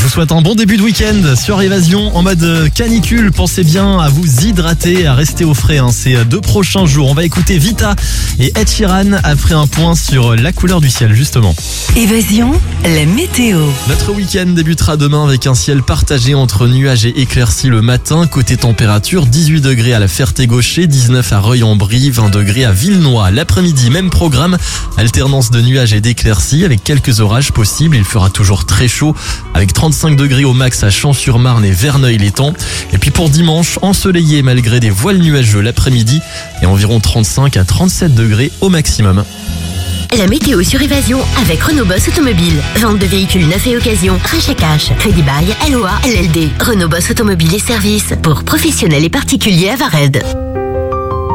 vous souhaite un bon début de week-end sur Évasion en mode canicule. Pensez bien à vous hydrater, à rester au frais ces 2 prochains jours. On va écouter Vita et Ed Sheeran après un point sur la couleur du ciel justement. Évasion, la météo. Notre week-end débutera demain avec un ciel partagé entre nuages et éclaircies le matin. Côté température, 18 degrés à la Ferté-Gaucher, 19 à Reuil-en-Brie, 20 degrés à Villenoix. L'après-midi, même programme, alternance de nuages et d'éclaircies avec quelques orages possibles. Il fera toujours très chaud avec 35 degrés au max à Champs-sur-Marne et Verneuil-l'Étang. Et puis pour dimanche, ensoleillé malgré des voiles nuageux l'après-midi et environ 35 à 37 degrés au maximum. La météo sur Évasion avec Renault Boss Automobile. Vente de véhicules neufs et occasion, rachat cash, crédit bail, LOA, LLD. Renault Boss Automobile et services pour professionnels et particuliers à Vared.